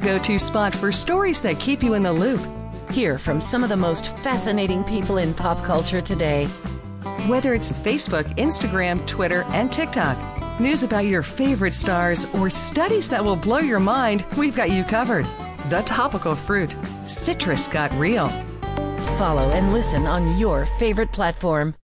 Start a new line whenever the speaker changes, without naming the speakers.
go-to spot for stories that keep you in the loop.
Hear from some of the most fascinating people in pop culture today.
Whether it's Facebook, Instagram, Twitter, and TikTok, news about your favorite stars, or studies that will blow your mind, we've got you covered. The Topical Fruit. Citrus got real.
Follow and listen on your favorite platform.